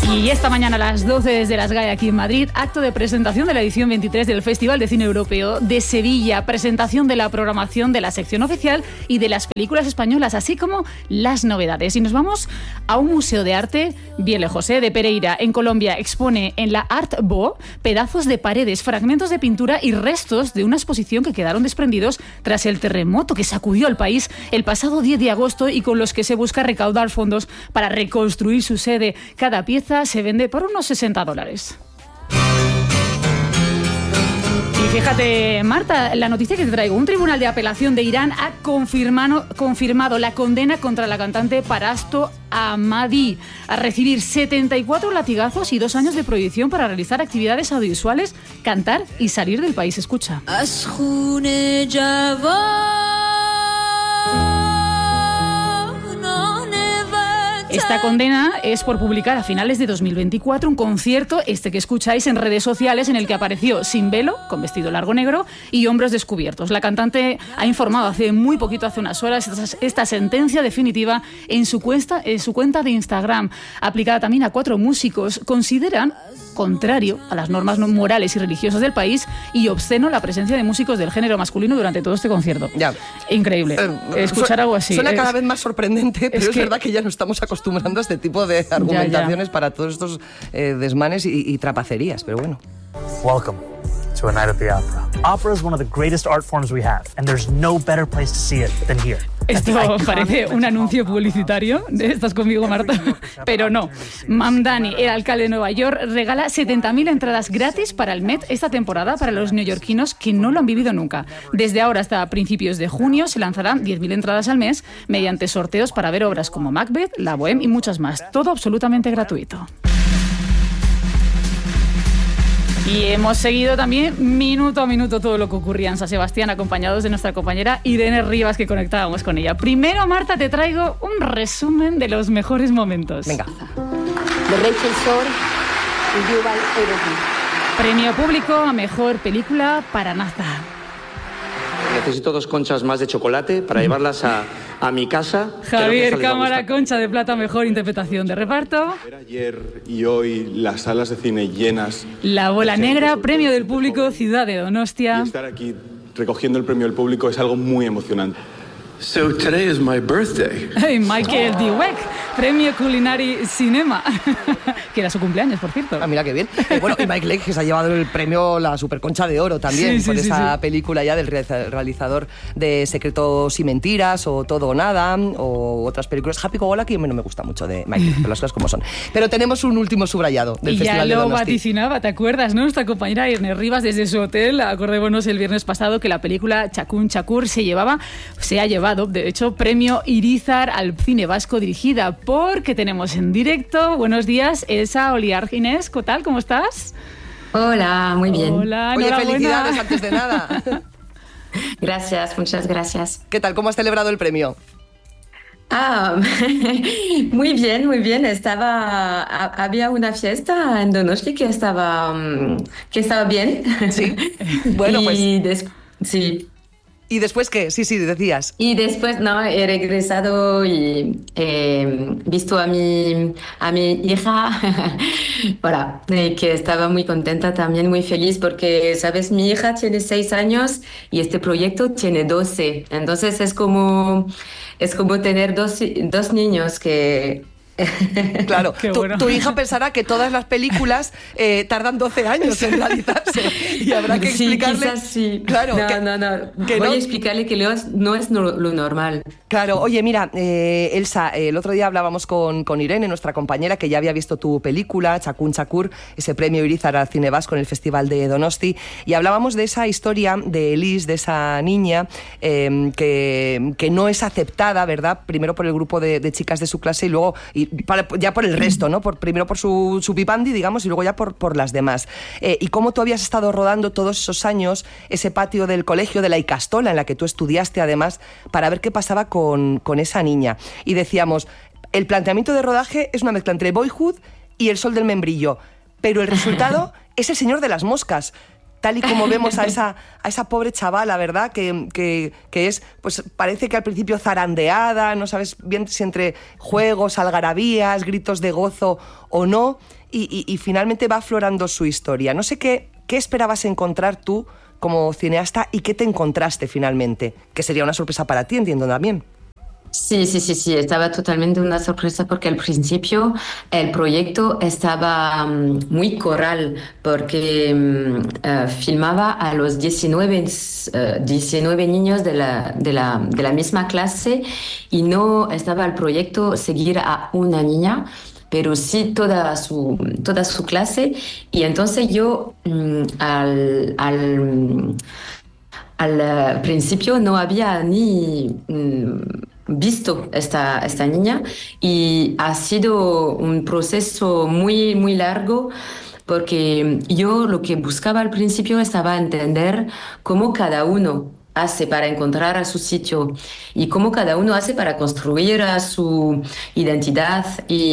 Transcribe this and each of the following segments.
Y esta mañana a las 12 desde las GAE aquí en Madrid, acto de presentación de la edición 23 del Festival de Cine Europeo de Sevilla, presentación de la programación de la sección oficial y de las películas españolas, así como las novedades. Y nos vamos a un museo de arte bien lejos, de Pereira, en Colombia. Expone en la Art Beau pedazos de paredes, fragmentos de pintura y restos de una exposición que quedaron desprendidos tras el terremoto que sacudió al país el pasado 10 de agosto y con los que se busca recaudar fondos para reconstruir su sede. Cada pieza se vende por unos $60. Y fíjate, Marta, la noticia que te traigo. Un tribunal de apelación de Irán ha confirmado la condena contra la cantante Parasto Ahmadi a recibir 74 latigazos y 2 años de prohibición para realizar actividades audiovisuales, cantar y salir del país. Escucha. Esta condena es por publicar a finales de 2024 un concierto, que escucháis en redes sociales, en el que apareció sin velo, con vestido largo negro y hombros descubiertos. La cantante ha informado hace muy poquito, hace unas horas, esta sentencia definitiva en su cuenta de Instagram, aplicada también a 4 músicos. Consideran contrario a las normas morales y religiosas del país y obsceno la presencia de músicos del género masculino durante todo este concierto. Ya. Increíble. Escuchar algo así. Suena cada vez más sorprendente, pero es verdad que ya no estamos acostumbrando a este tipo de argumentaciones para todos estos desmanes y trapacerías, pero bueno. Welcome to a night at the opera. Opera is one of the greatest art forms we have, and there's no better place to see it than here. Esto parece un anuncio publicitario. ¿Estás conmigo, Marta? Pero no. Mamdani, el alcalde de Nueva York, regala 70.000 entradas gratis para el Met esta temporada para los neoyorquinos que no lo han vivido nunca. Desde ahora hasta principios de junio se lanzarán 10.000 entradas al mes mediante sorteos para ver obras como Macbeth, La Bohème y muchas más. Todo absolutamente gratuito. Y hemos seguido también minuto a minuto todo lo que ocurría en San Sebastián, acompañados de nuestra compañera Irene Rivas, que conectábamos con ella. Primero, Marta, te traigo un resumen de los mejores momentos. Venga. De Rachel Shore y Yuval Edelman. Premio público a mejor película para Naza. Necesito 2 conchas más de chocolate para llevarlas a mi casa. Javier Cámara, concha de plata, mejor interpretación de reparto. Ayer y hoy las salas de cine llenas. La Bola Negra, premio del público, Ciudad de Donostia. Y estar aquí recogiendo el premio del público es algo muy emocionante. So today is my birthday. Hey, Michael Dweck, premio Culinary Cinema, que era su cumpleaños, por cierto. Ah, mira qué bien. Bueno, y Mike Leigh, que se ha llevado el premio, la Superconcha de Oro también, por esa película ya del realizador de Secretos y Mentiras, o Todo o Nada, o otras películas. Happy Go Lucky, no me gusta mucho de Mike Leigh, pero las cosas como son. Pero tenemos un último subrayado del Festival de Donosti. Ya lo vaticinaba, ¿te acuerdas, no? Nuestra compañera Irene Rivas desde su hotel, acordémonos el viernes pasado que la película Chakun Chakur se ha llevado, de hecho, premio Irizar al cine vasco, dirigida porque tenemos en directo. Buenos días, Elsa Oliargines, ¿qué tal? ¿Cómo estás? Hola, muy bien. Hola, oye, felicidades antes de nada. Gracias, muchas gracias. ¿Qué tal? ¿Cómo has celebrado el premio? Muy bien, muy bien. Había una fiesta en Donosti que estaba bien. Sí. Bueno, pues. Sí. ¿Y después qué? Sí, decías. Y después, he regresado y he visto a mi hija, voilà, que estaba muy contenta también, muy feliz, porque, ¿sabes? Mi hija tiene 6 años y este proyecto tiene 12. Entonces es como tener dos niños que... Claro, bueno. tu hija pensará que todas las películas tardan 12 años en realizarse y habrá que explicarle. Sí, quizás sí. Claro, que voy a explicarle que no es lo normal. Claro, oye, mira, Elsa, el otro día hablábamos con Irene, nuestra compañera, que ya había visto tu película, Chakun Chakur, ese premio Irizar al cine vasco en el Festival de Donosti, y hablábamos de esa historia de Elise, de esa niña que no es aceptada, ¿verdad? Primero por el grupo de chicas de su clase y luego ya por el resto, ¿no? Primero por su pipandi, digamos, y luego ya por las demás. Y cómo tú habías estado rodando todos esos años ese patio del colegio de la Icastola, en la que tú estudiaste además, para ver qué pasaba con esa niña. Y decíamos, el planteamiento de rodaje es una mezcla entre Boyhood y El sol del membrillo, pero el resultado es El señor de las moscas. tal y como vemos a esa pobre chavala, ¿verdad? Que es, pues parece que al principio zarandeada, no sabes bien si entre juegos, algarabías, gritos de gozo o no, y finalmente va aflorando su historia. No sé qué esperabas encontrar tú como cineasta y qué te encontraste finalmente, que sería una sorpresa para ti, entiendo también. Sí, estaba totalmente una sorpresa porque al principio el proyecto estaba muy coral porque filmaba a los 19 niños de la misma clase y no estaba el proyecto seguir a una niña, pero sí toda su clase. Y entonces yo al principio no había ni visto esta niña y ha sido un proceso muy, muy largo porque yo lo que buscaba al principio estaba entender cómo cada uno hace para encontrar a su sitio y cómo cada uno hace para construir a su identidad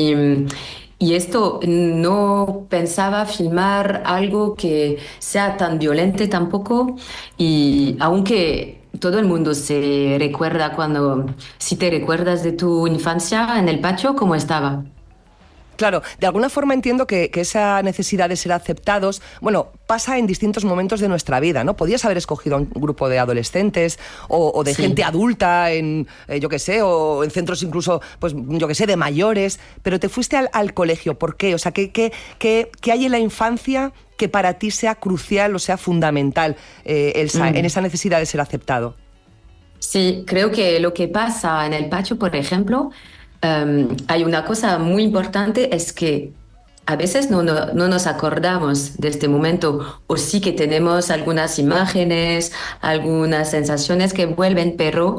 y esto no pensaba filmar algo que sea tan violento tampoco y aunque todo el mundo se recuerda si te recuerdas de tu infancia en el patio, ¿cómo estaba? Claro, de alguna forma entiendo que esa necesidad de ser aceptados, bueno, pasa en distintos momentos de nuestra vida, ¿no? Podías haber escogido un grupo de adolescentes o de gente adulta en, yo qué sé, o en centros incluso, pues, yo qué sé, de mayores, pero te fuiste al colegio. ¿Por qué? O sea, ¿qué hay en la infancia que para ti sea crucial o sea fundamental, Elsa, en esa necesidad de ser aceptado? Sí, creo que lo que pasa en el patio, por ejemplo, hay una cosa muy importante, es que a veces no nos acordamos de este momento, o sí que tenemos algunas imágenes, algunas sensaciones que vuelven, pero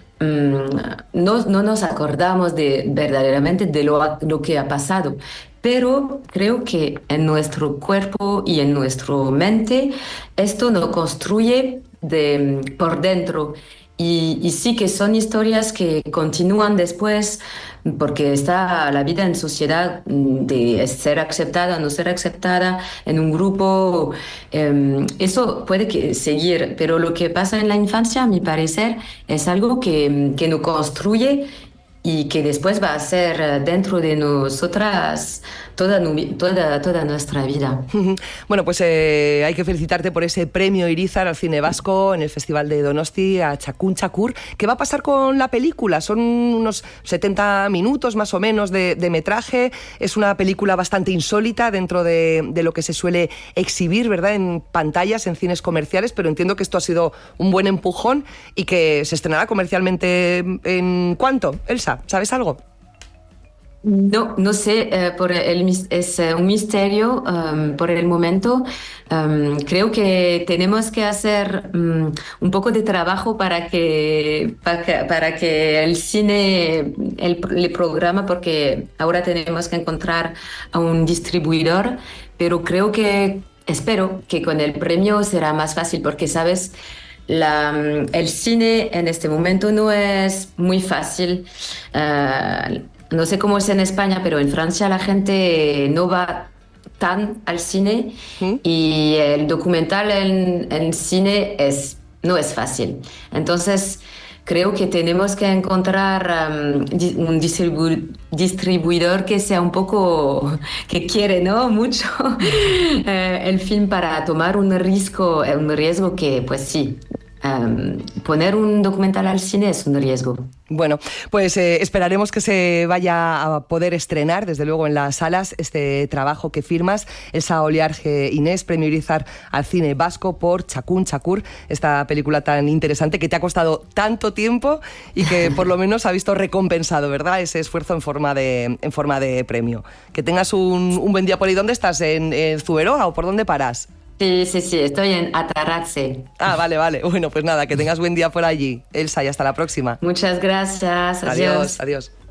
no nos acordamos verdaderamente de lo que ha pasado. Pero creo que en nuestro cuerpo y en nuestra mente esto nos construye por dentro. Y sí que son historias que continúan después, porque está la vida en sociedad de ser aceptada, no ser aceptada en un grupo. Eso puede seguir, pero lo que pasa en la infancia, a mi parecer, es algo que nos construye y que después va a ser dentro de nosotras toda nuestra vida. Bueno, pues hay que felicitarte por ese premio Irizar al cine vasco en el Festival de Donosti a Txakun Txakur. ¿Qué va a pasar con la película? Son unos 70 minutos más o menos de metraje. Es una película bastante insólita dentro de lo que se suele exhibir, ¿verdad?, en pantallas, en cines comerciales, pero entiendo que esto ha sido un buen empujón y que se estrenará comercialmente ¿en cuánto, Elsa? ¿Sabes algo? No sé, es un misterio por el momento. Creo que tenemos que hacer un poco de trabajo para que el cine el programa, porque ahora tenemos que encontrar a un distribuidor, pero espero que con el premio será más fácil, porque sabes, el cine en este momento no es muy fácil. No sé cómo es en España, pero en Francia la gente no va tan al cine y el documental en cine no es fácil. Entonces creo que tenemos que encontrar un distribuidor que sea un poco, que quiere, ¿no?, mucho el film para tomar un riesgo que, pues sí, poner un documental al cine es un riesgo. Bueno, pues esperaremos que se vaya a poder estrenar, desde luego, en las salas este trabajo que firmas, Elsa Oliarge Inés, premio Irizar al cine vasco por Txakun Txakur, esta película tan interesante que te ha costado tanto tiempo y que por lo menos ha visto recompensado, ¿verdad?, ese esfuerzo en forma de premio. Que tengas un buen día por ahí. ¿Dónde estás? ¿En Zuberoa o por dónde paras? Sí, estoy en Atarratze. Ah, vale. Bueno, pues nada, que tengas buen día por allí, Elsa, y hasta la próxima. Muchas gracias. Adiós. Adiós.